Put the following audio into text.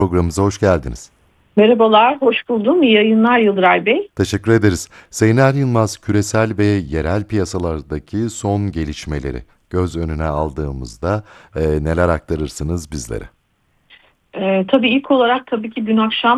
Programımıza hoş geldiniz. Merhabalar, hoş buldum. İyi yayınlar Yıldıray Bey. Teşekkür ederiz. Sayın Er Yılmaz, küresel ve yerel piyasalardaki son gelişmeleri göz önüne aldığımızda neler aktarırsınız bizlere? Tabii ilk olarak tabii ki dün akşam